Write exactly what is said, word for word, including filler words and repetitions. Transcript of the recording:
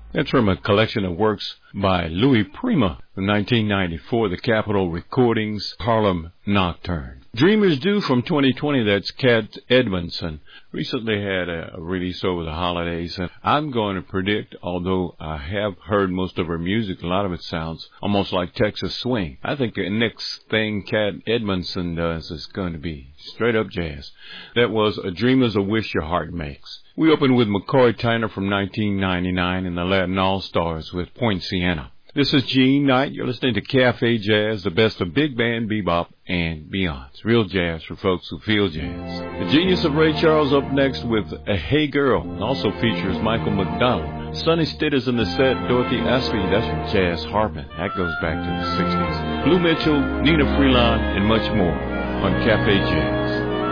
That's from a collection of works by Louis Prima from nineteen ninety-four, the Capitol Recordings, Harlem Nocturne. Dreamers Do from twenty twenty, that's Kat Edmondson. Recently had a release over the holidays, and I'm going to predict, although I have heard most of her music, a lot of it sounds almost like Texas swing. I think the next thing Kat Edmondson does is going to be straight up jazz. That was A Dreamer's a Wish Your Heart Makes. We opened with McCoy Tyner from nineteen ninety-nine and the Latin All-Stars with Point Siena. This is Gene Knight. You're listening to Cafe Jazz, the best of big band, bebop, and beyond. It's real jazz for folks who feel jazz. The Genius of Ray Charles up next with A Hey Girl, and also features Michael McDonald. Sonny Stitt is in the set. Dorothy Astley, that's from Jazz Harping. That goes back to the sixties. Blue Mitchell, Nina Freelon, and much more on Cafe Jazz.